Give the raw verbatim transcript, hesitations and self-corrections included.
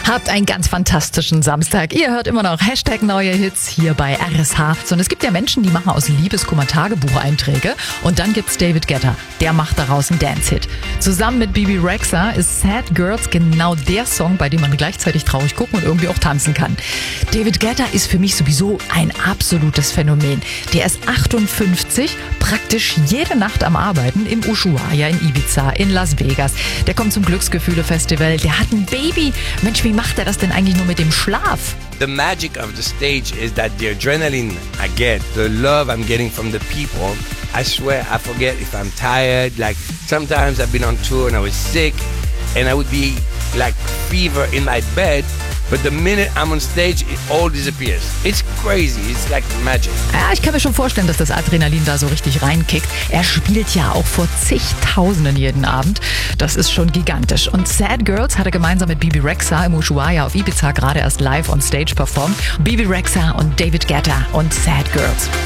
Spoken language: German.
Habt einen ganz fantastischen Samstag. Ihr hört immer noch Hashtag neue Hits hier bei R S H. Und es gibt ja Menschen, die machen aus Liebeskummer Tagebucheinträge. Und dann gibt's David Guetta. Der macht daraus einen Dance-Hit. Zusammen mit Bebe Rexha ist Sad Girls genau der Song, bei dem man gleichzeitig traurig gucken und irgendwie auch tanzen kann. David Guetta ist für mich sowieso ein absolutes Phänomen. Der ist achtundfünfzig, praktisch jede Nacht am Arbeiten im Ushuaia in Ibiza, in Las Vegas. Der kommt zum Glücksgefühle-Festival. Der hat ein Baby. Mensch, wie macht er das denn eigentlich nur mit dem Schlaf? The magic of the stage is that the adrenaline I get, the love I'm getting from the people, I swear I forget if I'm tired. Like sometimes I've been on tour and I was sick and I would be like fever in my bed. But the minute I'm on stage, it all disappears. It's crazy. It's like magic. Ja, ich kann mir schon vorstellen, dass das Adrenalin da so richtig reinkickt. Er spielt ja auch vor zigtausenden jeden Abend. Das ist schon gigantisch. Und Sad Girls hat er gemeinsam mit Bebe Rexha im Ushuaia auf Ibiza gerade erst live on stage performt. Bebe Rexha und David Guetta und Sad Girls.